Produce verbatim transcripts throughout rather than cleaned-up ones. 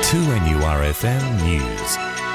two N U R F M News.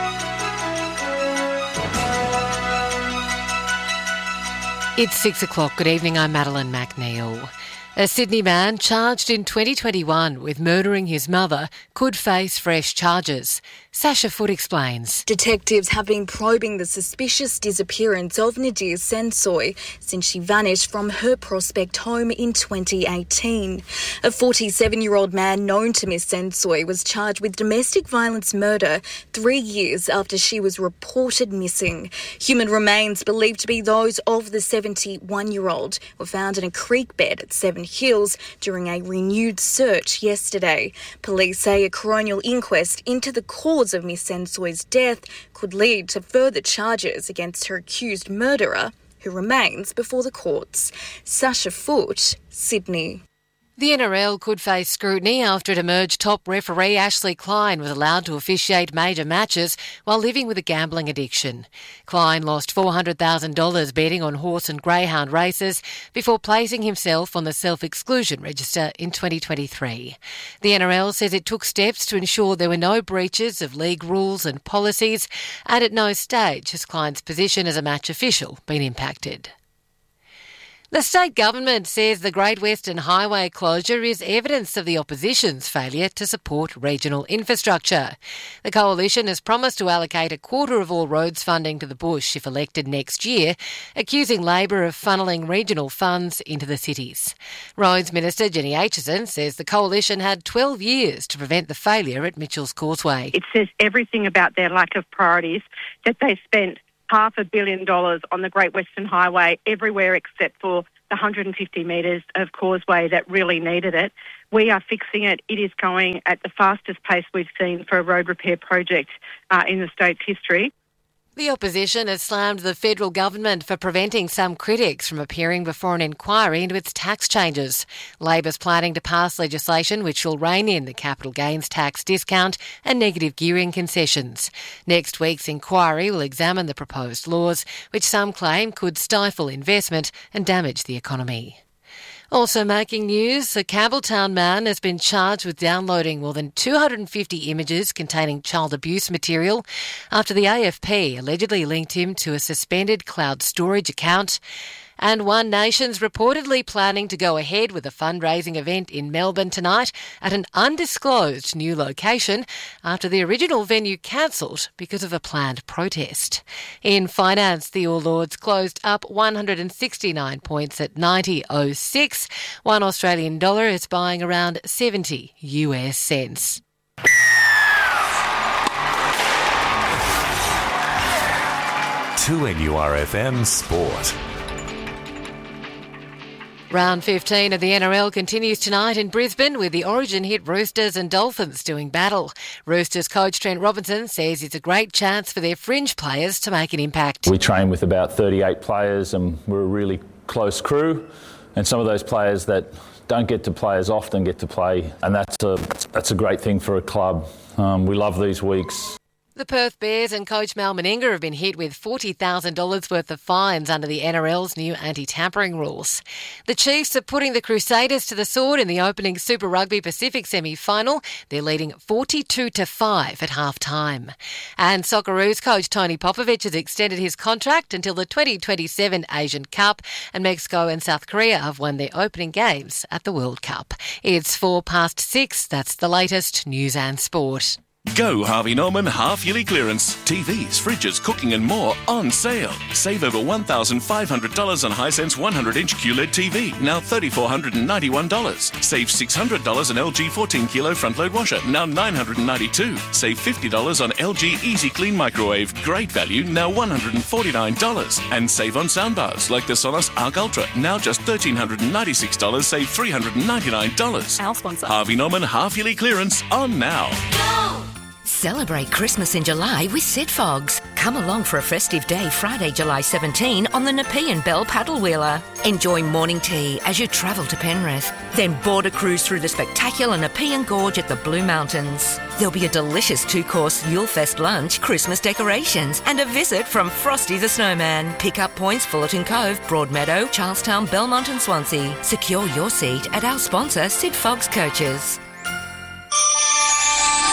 It's six o'clock. Good evening, I'm Madeline McNeil. A Sydney man charged in twenty twenty-one with murdering his mother could face fresh charges. Sasha Foote explains. Detectives have been probing the suspicious disappearance of Nadir Sensoy since she vanished from her Prospect home in twenty eighteen. A forty-seven-year-old man known to Miss Sensoy was charged with domestic violence murder three years after she was reported missing. Human remains believed to be those of the seventy-one-year-old were found in a creek bed at Seven Hills during a renewed search yesterday. Police say a coronial inquest into the cause of Miss Sensoy's death could lead to further charges against her accused murderer, who remains before the courts. Sasha Foote, Sydney. The N R L could face scrutiny after it emerged top referee Ashley Klein was allowed to officiate major matches while living with a gambling addiction. Klein lost four hundred thousand dollars betting on horse and greyhound races before placing himself on the self-exclusion register in twenty twenty-three. The N R L says it took steps to ensure there were no breaches of league rules and policies, and at no stage has Klein's position as a match official been impacted. The state government says the Great Western Highway closure is evidence of the opposition's failure to support regional infrastructure. The coalition has promised to allocate a quarter of all roads funding to the bush if elected next year, accusing Labor of funneling regional funds into the cities. Roads Minister Jenny Aitchison says the coalition had twelve years to prevent the failure at Mitchell's Causeway. It says everything about their lack of priorities, that they spent half a billion dollars on the Great Western Highway everywhere except for the one hundred fifty metres of causeway that really needed it. We are fixing it. It is going at the fastest pace we've seen for a road repair project uh, in the state's history. The opposition has slammed the federal government for preventing some critics from appearing before an inquiry into its tax changes. Labor's planning to pass legislation which will rein in the capital gains tax discount and negative gearing concessions. Next week's inquiry will examine the proposed laws, which some claim could stifle investment and damage the economy. Also making news, a Campbelltown man has been charged with downloading more than two hundred fifty images containing child abuse material after the A F P allegedly linked him to a suspended cloud storage account. And One Nation's reportedly planning to go ahead with a fundraising event in Melbourne tonight at an undisclosed new location after the original venue cancelled because of a planned protest. In finance, the All Ords closed up one hundred sixty-nine points at ninety oh six. One Australian dollar is buying around seventy U S cents. two N U R F M Sport. Round fifteen of the N R L continues tonight in Brisbane with the Origin hit Roosters and Dolphins doing battle. Roosters coach Trent Robinson says it's a great chance for their fringe players to make an impact. We train with about thirty-eight players and we're a really close crew, and some of those players that don't get to play as often get to play, and that's a, that's a great thing for a club. Um, we love these weeks. The Perth Bears and coach Mal Meninga have been hit with forty thousand dollars worth of fines under the N R L's new anti-tampering rules. The Chiefs are putting the Crusaders to the sword in the opening Super Rugby Pacific semi-final. They're leading forty-two to five at half-time. And Socceroos coach Tony Popovich has extended his contract until the twenty twenty-seven Asian Cup, and Mexico and South Korea have won their opening games at the World Cup. It's four past six. That's the latest news and sport. Go Harvey Norman half-yearly clearance. T Vs, fridges, cooking and more on sale. Save over one thousand five hundred dollars on Hisense one hundred inch Q L E D T V, now three thousand four hundred ninety-one dollars. Save six hundred dollars on L G fourteen kilo front-load washer, now nine hundred ninety-two dollars. Save fifty dollars on L G Easy Clean microwave, great value, now one hundred forty-nine dollars. And save on soundbars like the Sonos Arc Ultra, now just one thousand three hundred ninety-six dollars, save three hundred ninety-nine dollars. Our sponsor. Harvey Norman half-yearly clearance on now. Go! Celebrate Christmas in July with Setfogs. Come along for a festive day Friday, July seventeenth on the Nepean Bell Paddle Wheeler. Enjoy morning tea as you travel to Penrith. Then board a cruise through the spectacular Nepean Gorge at the Blue Mountains. There'll be a delicious two-course Yulefest lunch, Christmas decorations and a visit from Frosty the Snowman. Pick up points Fullerton Cove, Broadmeadow, Charlestown, Belmont and Swansea. Secure your seat at our sponsor Sid Fogs Coaches.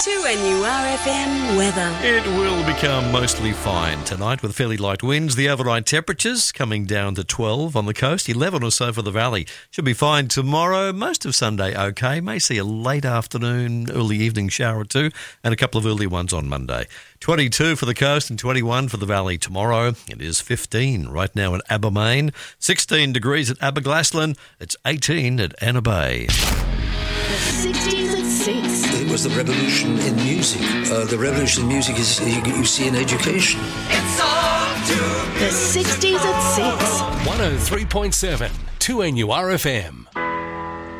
two N U R F M weather. It will become mostly fine tonight with fairly light winds. The overnight temperatures coming down to twelve on the coast, eleven or so for the valley. Should be fine tomorrow. Most of Sunday okay. May see a late afternoon, early evening shower or two and a couple of early ones on Monday. twenty-two for the coast and twenty-one for the valley tomorrow. It is fifteen right now in Abermain, sixteen degrees at Aberglaslyn. It's eighteen at Anna Bay. The sixties at six. It was the revolution in music. Uh, the revolution in music is you, you see in education. It's all to The sixties at six. one oh three point seven, two N U R F M.